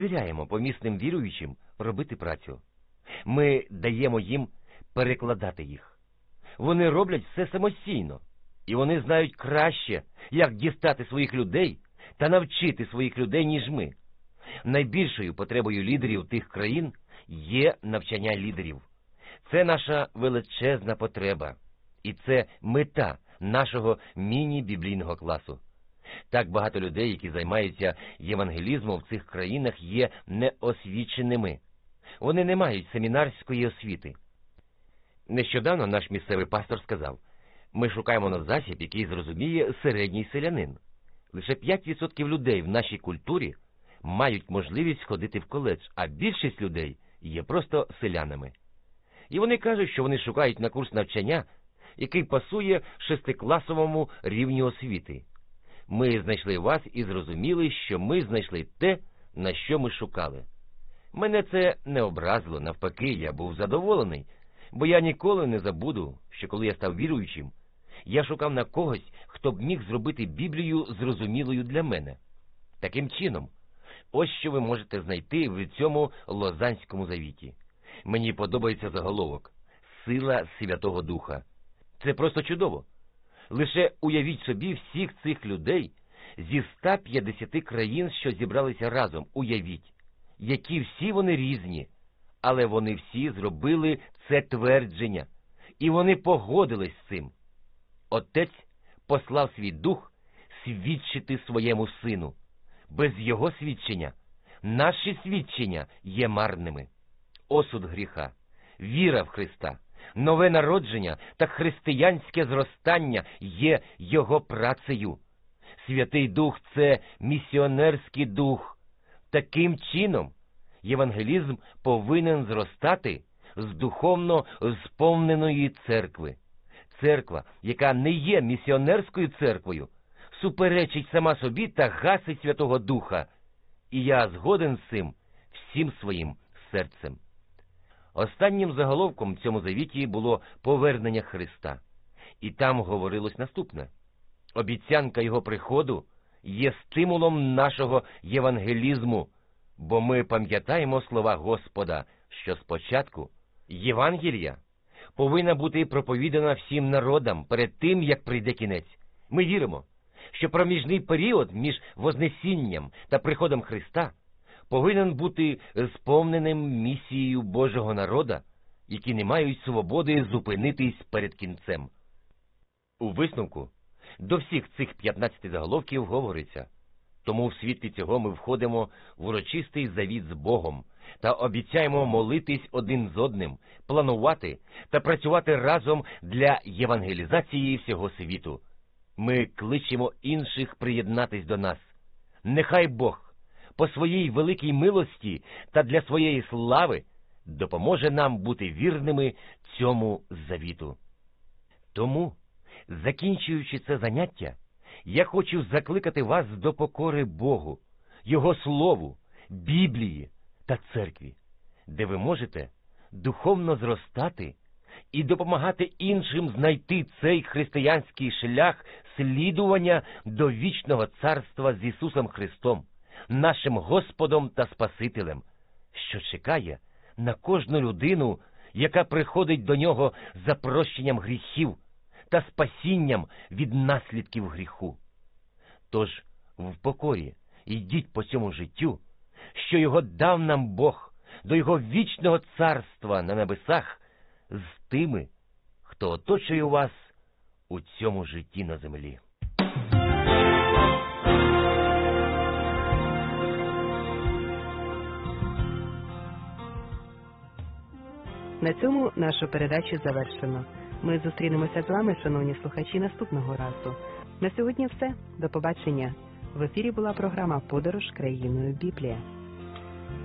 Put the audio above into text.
довіряємо помісним віруючим робити працю. Ми даємо їм перекладати їх. Вони роблять все самостійно, і вони знають краще, як дістати своїх людей та навчити своїх людей, ніж ми. Найбільшою потребою лідерів тих країн є навчання лідерів. Це наша величезна потреба, і це мета нашого міні-біблійного класу. Так багато людей, які займаються євангелізмом в цих країнах, є неосвіченими. Вони не мають семінарської освіти. Нещодавно наш місцевий пастор сказав: ми шукаємо на засіб, який зрозуміє середній селянин. Лише 5% людей в нашій культурі мають можливість ходити в коледж, а більшість людей є просто селянами. І вони кажуть, що вони шукають на курс навчання, який пасує шестикласовому рівню освіти. Ми знайшли вас і зрозуміли, що ми знайшли те, на що ми шукали. Мене це не образило, навпаки, я був задоволений, бо я ніколи не забуду, що коли я став віруючим, я шукав на когось, хто б міг зробити Біблію зрозумілою для мене. Таким чином, ось що ви можете знайти в цьому Лозаннському завіті. Мені подобається заголовок «Сила Святого Духа». Це просто чудово. Лише уявіть собі всіх цих людей зі 150 країн, що зібралися разом. Уявіть, які всі вони різні, але вони всі зробили це твердження, і вони погодились з цим. Отець послав свій дух свідчити своєму сину. Без його свідчення наші свідчення є марними. Осуд гріха, віра в Христа, нове народження та християнське зростання є його працею. Святий Дух – це місіонерський дух. Таким чином, євангелізм повинен зростати з духовно сповненої церкви. Церква, яка не є місіонерською церквою, суперечить сама собі та гасить Святого Духа. І я згоден з цим всім своїм серцем. Останнім заголовком в цьому завіті було повернення Христа. І там говорилось наступне. Обіцянка Його приходу є стимулом нашого євангелізму, бо ми пам'ятаємо слова Господа, що спочатку Євангелія повинна бути проповідана всім народам перед тим, як прийде кінець. Ми віримо, що проміжний період між Вознесінням та приходом Христа повинен бути сповненим місією Божого народа, які не мають свободи зупинитись перед кінцем. У висновку до всіх цих 15 заголовків говориться: тому в світлі цього ми входимо в урочистий завіт з Богом та обіцяємо молитись один з одним, планувати та працювати разом для євангелізації всього світу. Ми кличемо інших приєднатись до нас. Нехай Бог по своїй великій милості та для своєї слави допоможе нам бути вірними цьому завіту. Тому, закінчуючи це заняття, я хочу закликати вас до покори Богу, Його Слову, Біблії та Церкві, де ви можете духовно зростати і допомагати іншим знайти цей християнський шлях слідування до вічного царства з Ісусом Христом, нашим Господом та Спасителем, що чекає на кожну людину, яка приходить до Нього за прощенням гріхів та спасінням від наслідків гріху. Тож в покорі йдіть по цьому життю, що його дав нам Бог, до Його вічного царства на небесах, з тими, хто оточує вас у цьому житті на землі. На цьому нашу передачу завершено. Ми зустрінемося з вами, шановні слухачі, наступного разу. На сьогодні все. До побачення. В ефірі була програма «Подорож країною Біблія».